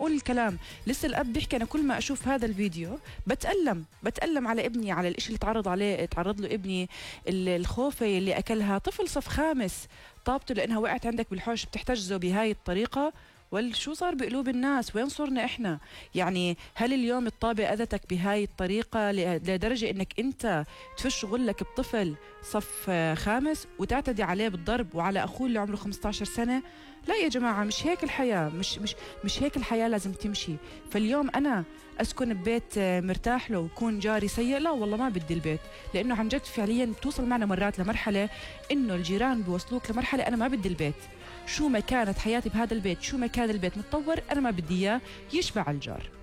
معقول الكلام. لسه الاب بيحكي انا كل ما اشوف هذا الفيديو بتألم على ابني، على الاشي اللي تعرض له ابني، الخوفه اللي اكلها طفل صف خامس، طابته لانها وقعت عندك بالحوش بتحتجزه بهاي الطريقه. شو صار بقلوب الناس؟ وين صرنا احنا؟ يعني هل اليوم الطابة اذتك بهاي الطريقة لدرجة انك انت تفش غلك بطفل صف خامس وتعتدي عليه بالضرب وعلى اخوه اللي عمره 15 سنة؟ لا يا جماعة، مش هيك الحياة، مش هيك الحياة لازم تمشي. فاليوم انا اسكن ببيت مرتاح له ويكون جاري سيء؟ لا والله ما بدي البيت، لانه عن جد فعليا بتوصل معنا مرات لمرحلة انه الجيران بيوصلوك لمرحلة انا ما بدي البيت. شو ما كانت حياتي بهذا البيت، شو ما كان البيت متطور، أنا ما بدي إياه يشبع الجار.